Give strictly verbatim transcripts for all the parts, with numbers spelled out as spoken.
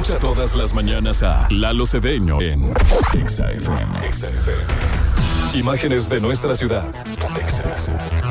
Escucha todas las mañanas a Lalo Cedeño en Exa F M. Exa F M. Imágenes de nuestra ciudad. Texas.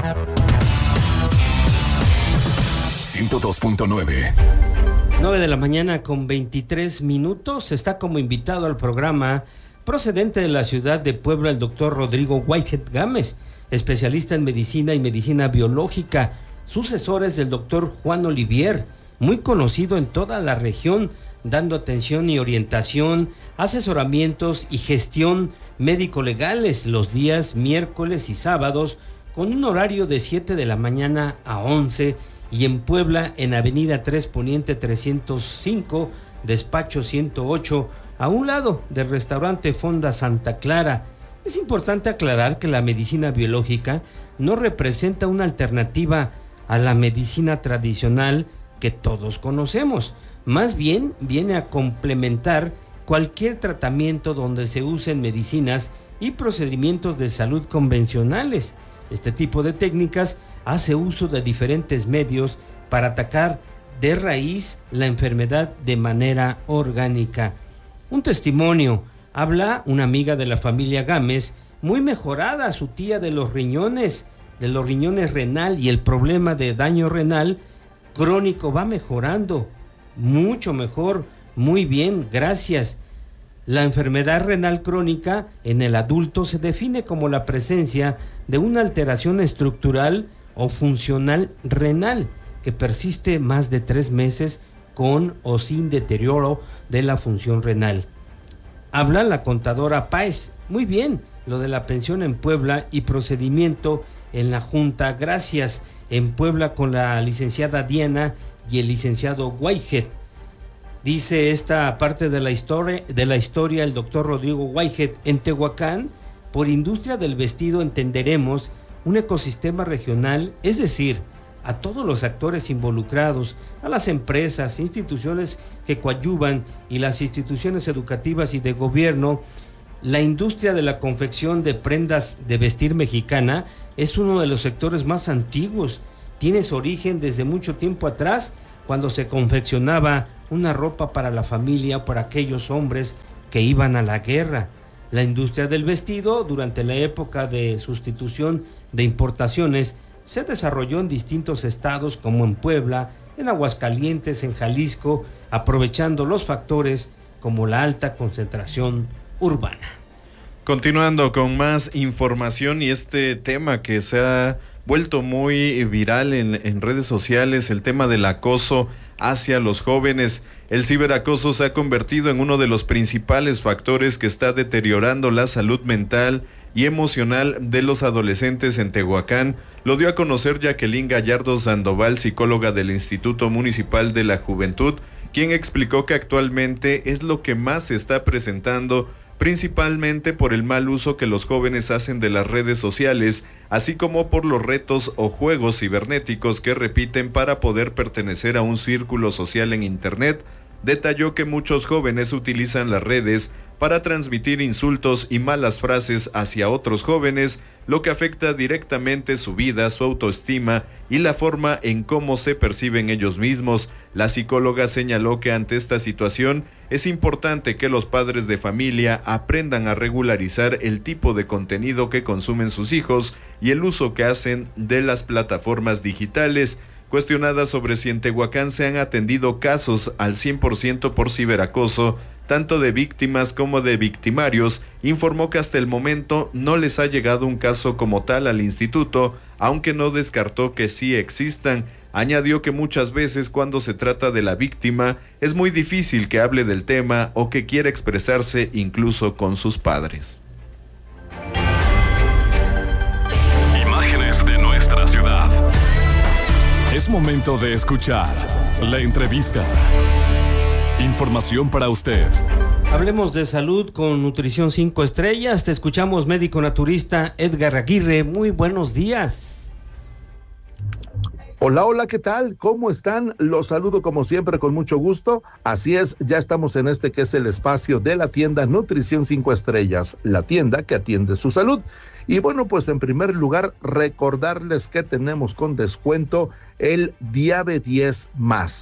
ciento dos punto nueve. nueve de la mañana con veintitrés minutos. Está como invitado al programa, procedente de la ciudad de Puebla, el doctor Rodrigo Whitehead Gámez, especialista en medicina y medicina biológica, sucesores del doctor Juan Olivier, muy conocido en toda la región, dando atención y orientación, asesoramientos y gestión médico-legales los días miércoles y sábados, con un horario de siete de la mañana a once, y en Puebla, en Avenida tres Poniente trescientos cinco, despacho ciento ocho, a un lado del restaurante Fonda Santa Clara. Es importante aclarar que la medicina biológica no representa una alternativa a la medicina tradicional que todos conocemos. Más bien viene a complementar cualquier tratamiento donde se usen medicinas y procedimientos de salud convencionales. Este tipo de técnicas hace uso de diferentes medios para atacar de raíz la enfermedad de manera orgánica. Un testimonio: habla una amiga de la familia Gámez, muy mejorada, su tía de los riñones, de los riñones renal, y el problema de daño renal crónico va mejorando, mucho mejor, muy bien, gracias. La enfermedad renal crónica en el adulto se define como la presencia de una alteración estructural o funcional renal que persiste más de tres meses con o sin deterioro de la función renal. Habla la contadora Páez, muy bien, lo de la pensión en Puebla y procedimiento en la Junta, gracias, en Puebla con la licenciada Diana y el licenciado Whitehead. Dice esta parte de la historia, de la historia el doctor Rodrigo Whitehead: en Tehuacán, por industria del vestido entenderemos un ecosistema regional, es decir, a todos los actores involucrados, a las empresas, instituciones que coadyuvan y las instituciones educativas y de gobierno. La industria de la confección de prendas de vestir mexicana es uno de los sectores más antiguos. Tiene su origen desde mucho tiempo atrás, cuando se confeccionaba una ropa para la familia o para aquellos hombres que iban a la guerra. La industria del vestido, durante la época de sustitución de importaciones, se desarrolló en distintos estados como en Puebla, en Aguascalientes, en Jalisco, aprovechando los factores como la alta concentración urbana. Continuando con más información y este tema que se ha vuelto muy viral en, en redes sociales, el tema del acoso hacia los jóvenes. El ciberacoso se ha convertido en uno de los principales factores que está deteriorando la salud mental y emocional de los adolescentes en Tehuacán. Lo dio a conocer Jacqueline Gallardo Sandoval, psicóloga del Instituto Municipal de la Juventud, quien explicó que actualmente es lo que más se está presentando, principalmente por el mal uso que los jóvenes hacen de las redes sociales, así como por los retos o juegos cibernéticos que repiten para poder pertenecer a un círculo social en Internet. Detalló que muchos jóvenes utilizan las redes para transmitir insultos y malas frases hacia otros jóvenes, lo que afecta directamente su vida, su autoestima y la forma en cómo se perciben ellos mismos. La psicóloga señaló que ante esta situación es importante que los padres de familia aprendan a regularizar el tipo de contenido que consumen sus hijos y el uso que hacen de las plataformas digitales. Cuestionada sobre si en Tehuacán se han atendido casos al cien por ciento por ciberacoso, tanto de víctimas como de victimarios, informó que hasta el momento no les ha llegado un caso como tal al instituto, aunque no descartó que sí existan. Añadió que muchas veces cuando se trata de la víctima es muy difícil que hable del tema o que quiera expresarse incluso con sus padres. Imágenes de nuestra ciudad. Es momento de escuchar la entrevista. Información para usted. Hablemos de salud con Nutrición cinco estrellas. Te escuchamos, médico naturista Edgar Aguirre. Muy buenos días. Hola, hola, ¿qué tal? ¿Cómo están? Los saludo como siempre con mucho gusto. Así es, ya estamos en este que es el espacio de la tienda Nutrición cinco estrellas, la tienda que atiende su salud. Y bueno, pues en primer lugar, recordarles que tenemos con descuento el Diabe diez más.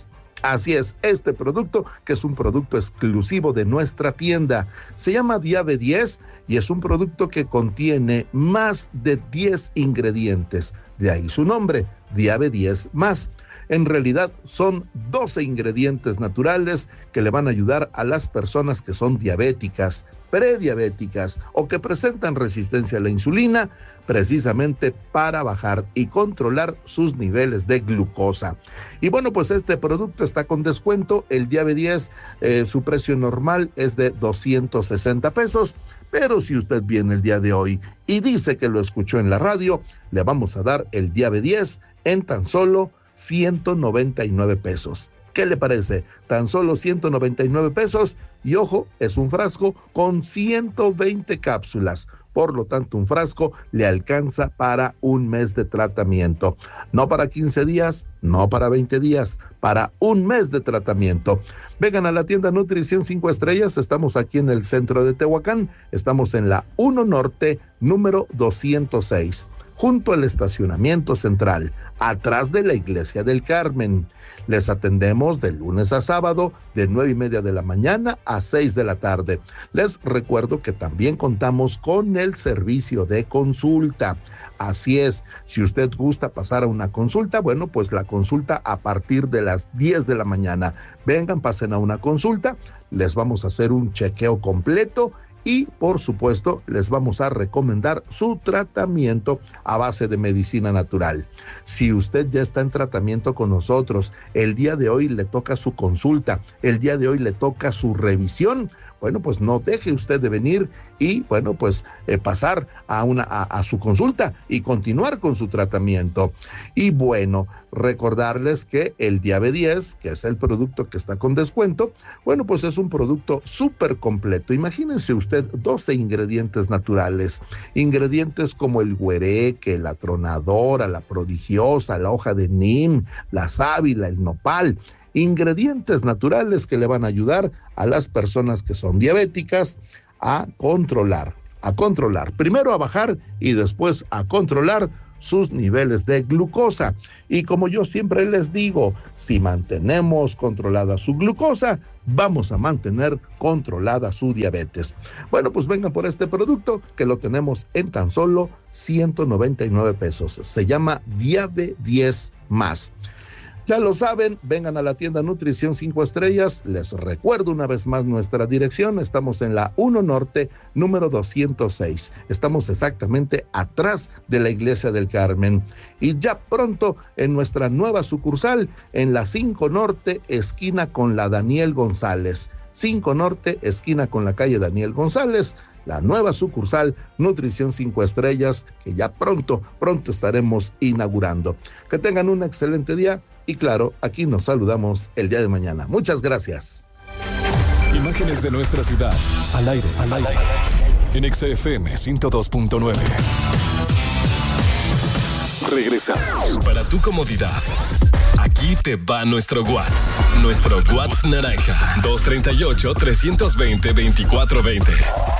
Así es, este producto, que es un producto exclusivo de nuestra tienda, se llama Diabe diez y es un producto que contiene más de diez ingredientes. De ahí su nombre, Diabe diez más. En realidad son doce ingredientes naturales que le van a ayudar a las personas que son diabéticas, prediabéticas o que presentan resistencia a la insulina, precisamente para bajar y controlar sus niveles de glucosa. Y bueno, pues este producto está con descuento. El Diabe diez, eh, su precio normal es de doscientos sesenta pesos, pero si usted viene el día de hoy y dice que lo escuchó en la radio, le vamos a dar el Diabe diez en tan solo ciento noventa y nueve pesos. ¿Qué le parece? Tan solo ciento noventa y nueve pesos y ojo, es un frasco con ciento veinte cápsulas. Por lo tanto, un frasco le alcanza para un mes de tratamiento. No para quince días, no para veinte días, para un mes de tratamiento. Vengan a la tienda Nutrición cinco Estrellas, estamos aquí en el centro de Tehuacán, estamos en la uno Norte, número doscientos seis. Junto al estacionamiento central, atrás de la Iglesia del Carmen. Les atendemos de lunes a sábado, de nueve y media de la mañana a seis de la tarde. Les recuerdo que también contamos con el servicio de consulta. Así es, si usted gusta pasar a una consulta, bueno, pues la consulta a partir de las diez de la mañana. Vengan, pasen a una consulta, les vamos a hacer un chequeo completo y, por supuesto, les vamos a recomendar su tratamiento a base de medicina natural. Si usted ya está en tratamiento con nosotros, el día de hoy le toca su consulta, el día de hoy le toca su revisión, bueno, pues no deje usted de venir y, bueno, pues eh, pasar a, una, a, a su consulta y continuar con su tratamiento. Y bueno, recordarles que el Diabe diez, que es el producto que está con descuento, bueno, pues es un producto súper completo. Imagínense usted doce ingredientes naturales, ingredientes como el güereque, la tronadora, la prodigiosa, la hoja de nim, la sábila, el nopal, ingredientes naturales que le van a ayudar a las personas que son diabéticas a controlar, a controlar, primero a bajar y después a controlar sus niveles de glucosa. Y como yo siempre les digo, si mantenemos controlada su glucosa, vamos a mantener controlada su diabetes. Bueno, pues vengan por este producto que lo tenemos en tan solo ciento noventa y nueve pesos. Se llama Diabe diez más. Ya lo saben, vengan a la tienda Nutrición cinco Estrellas. Les recuerdo una vez más nuestra dirección. Estamos en la uno Norte, número doscientos seis. Estamos exactamente atrás de la Iglesia del Carmen. Y ya pronto en nuestra nueva sucursal, en la cinco Norte, esquina con la Daniel González. cinco Norte, esquina con la calle Daniel González. La nueva sucursal Nutrición cinco Estrellas, que ya pronto, pronto estaremos inaugurando. Que tengan un excelente día y claro, aquí nos saludamos el día de mañana. Muchas gracias. Imágenes de nuestra ciudad, al aire, al aire, en X F M ciento dos punto nueve. Regresamos. Para tu comodidad, aquí te va nuestro WhatsApp. Nuestro WhatsApp naranja, dos tres ocho, tres dos cero, veinticuatro veinte.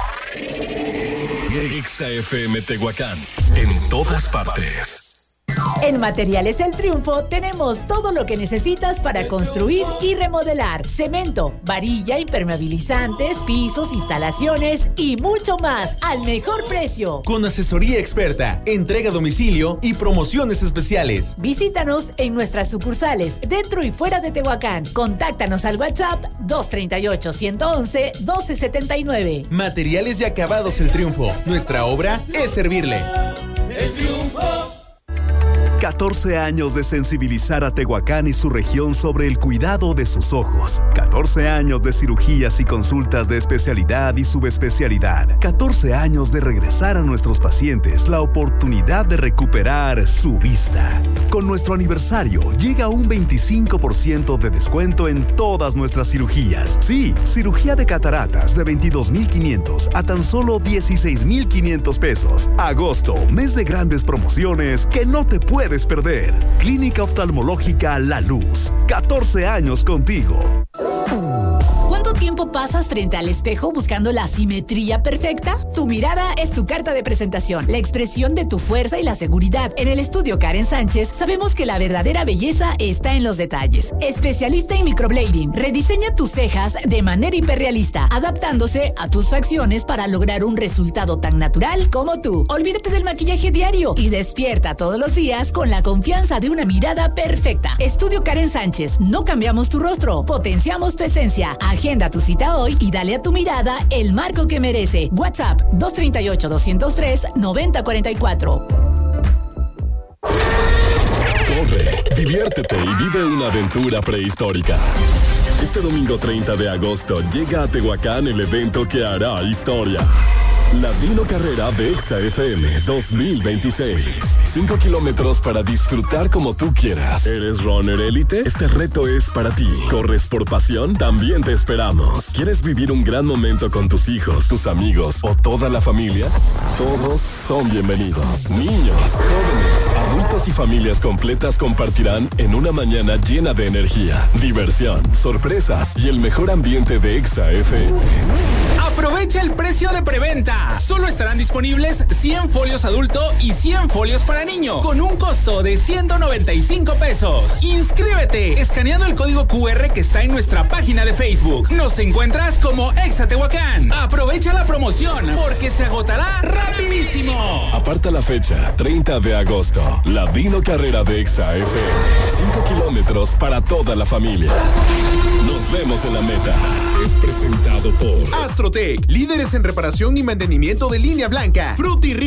X F M Tehuacán, en todas partes. En Materiales El Triunfo tenemos todo lo que necesitas para construir y remodelar. Cemento, varilla, impermeabilizantes, pisos, instalaciones y mucho más al mejor precio. Con asesoría experta, entrega a domicilio y promociones especiales. Visítanos en nuestras sucursales dentro y fuera de Tehuacán. Contáctanos al WhatsApp dos tres ocho, uno uno uno, uno dos siete nueve. Materiales y Acabados El Triunfo. Nuestra obra es servirle. El Triunfo. catorce años de sensibilizar a Tehuacán y su región sobre el cuidado de sus ojos. catorce años de cirugías y consultas de especialidad y subespecialidad. catorce años de regresar a nuestros pacientes la oportunidad de recuperar su vista. Con nuestro aniversario llega un veinticinco por ciento de descuento en todas nuestras cirugías. Sí, cirugía de cataratas de veintidós mil quinientos a tan solo dieciséis mil quinientos pesos. Agosto, mes de grandes promociones que no te puedes perder. Clínica Oftalmológica La Luz. catorce años contigo. ¿Cuánto tiempo pasas frente al espejo buscando la simetría perfecta? Tu mirada es tu carta de presentación, la expresión de tu fuerza y la seguridad. En el estudio Karen Sánchez sabemos que la verdadera belleza está en los detalles. Especialista en microblading, rediseña tus cejas de manera hiperrealista, adaptándose a tus facciones para lograr un resultado tan natural como tú. Olvídate del maquillaje diario y despierta todos los días con la confianza de una mirada perfecta. Estudio Karen Sánchez, no cambiamos tu rostro, potenciamos tu esencia. Agenda tu cita hoy y dale a tu mirada el marco que merece. WhatsApp dos tres ocho, dos cero tres, nueve cero cuatro cuatro. Corre, diviértete y vive una aventura prehistórica. Este domingo treinta de agosto llega a Tehuacán el evento que hará historia. La Dino Carrera de Exa F M dos mil veintiséis. Cinco kilómetros para disfrutar como tú quieras. ¿Eres runner élite? Este reto es para ti. ¿Corres por pasión? También te esperamos. ¿Quieres vivir un gran momento con tus hijos, tus amigos o toda la familia? Todos son bienvenidos. Niños, jóvenes, adultos y familias completas compartirán en una mañana llena de energía, diversión, sorpresas y el mejor ambiente de Exa F M. Aprovecha el precio de preventa. Solo estarán disponibles cien folios adulto y cien folios para niño, con un costo de ciento noventa y cinco pesos. Inscríbete escaneando el código Q R que está en nuestra página de Facebook. Nos encuentras como Exa Tehuacán. Aprovecha la promoción porque se agotará rapidísimo. Aparta la fecha, treinta de agosto. La Dino Carrera de Exa F M. cinco kilómetros para toda la familia. Nos vemos en la meta. Es presentado por Astrotech, líderes en reparación y mantenimiento de línea blanca. Fruity